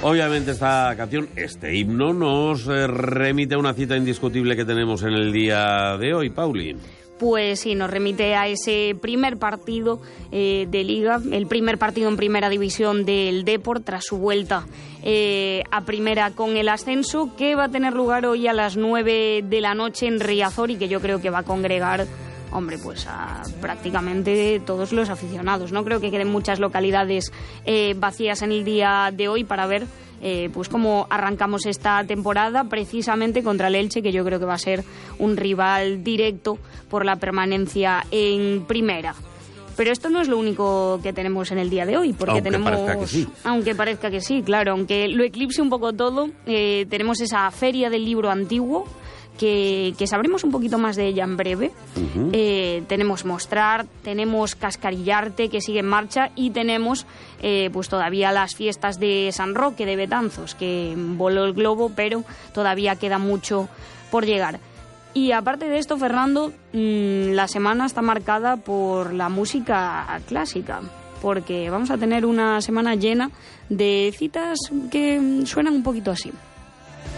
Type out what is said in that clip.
Obviamente esta canción, este himno, nos remite a una cita indiscutible que tenemos en el día de hoy, Pauli. Pues sí, nos remite a ese primer partido de Liga, el primer partido en Primera División del Depor tras su vuelta a Primera con el ascenso, que va a tener lugar hoy a las 9 de la noche en Riazor y que yo creo que va a congregar, hombre, pues a prácticamente todos los aficionados. No creo que queden muchas localidades vacías en el día de hoy para ver pues cómo arrancamos esta temporada precisamente contra el Elche, que yo creo que va a ser un rival directo por la permanencia en Primera. Pero esto no es lo único que tenemos en el día de hoy, porque aunque parezca que sí, claro, aunque lo eclipse un poco todo, tenemos esa Feria del Libro Antiguo, que sabremos un poquito más de ella en breve. Tenemos Mostrar, tenemos Cascarillarte, que sigue en marcha, y tenemos pues todavía las fiestas de San Roque de Betanzos, que voló el globo, pero todavía queda mucho por llegar. Y aparte de esto, Fernando, la semana está marcada por la música clásica, porque vamos a tener una semana llena de citas que suenan un poquito así.